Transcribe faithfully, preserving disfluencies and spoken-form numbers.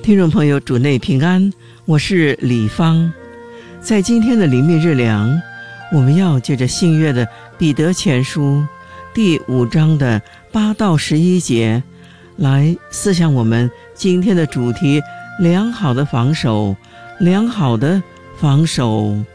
听众朋友，主内平安，我是李芳。在今天的灵命日粮，我们要借着信约的彼得前书第五章的八到十一节来思想我们今天的主题：良好的防守，良好的防守。